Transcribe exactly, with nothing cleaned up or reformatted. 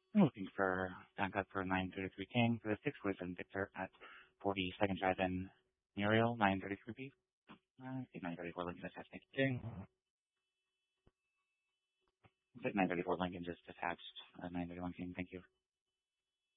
I'm looking for backup for nine thirty-three King for the six forty-seven Victor at forty-second Drive-In Muriel, nine thirty-three B. Uh, I think nine thirty-four Lincoln is attached. King. I think nine thirty-four Lincoln just attached uh, nine thirty-one King. Thank you.